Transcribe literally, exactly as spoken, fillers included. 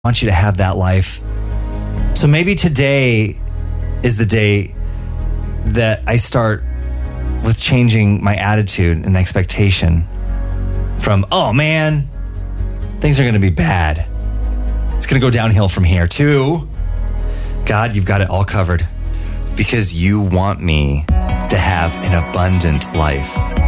want you to have that life. So maybe today is the day that I start with changing my attitude and expectation from, oh man, things are going to be bad. It's going to go downhill from here, to, God, you've got it all covered because you want me to have an abundant life.